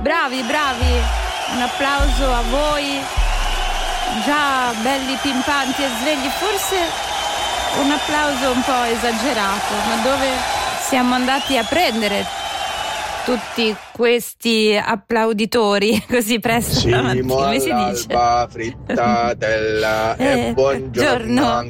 Bravi, un applauso a voi, già belli pimpanti e svegli, forse un applauso un po' esagerato, ma dove siamo andati a prendere tutti questi applauditori così presto la mattina? Come si dice? Alba, frittatella e buongiorno